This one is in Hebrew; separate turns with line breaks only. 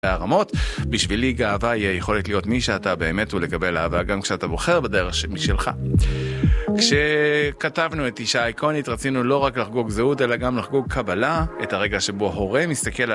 הרמות. בשבילי גאווה היא יכולת להיות מי שאתה באמת ולקבל אהבה גם כשאתה בוחר בדרך משלך. כשכתבנו את אישה איקונית רצינו לא רק לחגוג זהות אלא גם לחגוג קבלה, את הרגע שבו הורה מסתכל על